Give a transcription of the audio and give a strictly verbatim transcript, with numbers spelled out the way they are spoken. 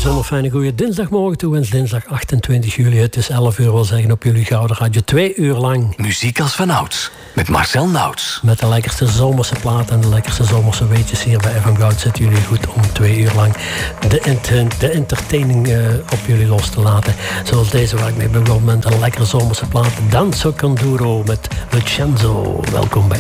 bijzonder fijne goede dinsdagmorgen toe. En dinsdag achtentwintig juli, het is elf uur, wil zeggen op jullie Gouden Radio. Twee uur lang. Muziek als vanouds, met Marcel Nauts. Met de lekkerste zomerse plaat en de lekkerste zomerse weetjes hier bij F M Goud zitten jullie goed om twee uur lang de, ent- de entertaining uh, op jullie los te laten. Zoals deze waar ik mee begon met een lekkere zomerse plaat. Danzo Conduro met Vincenzo. Welkom bij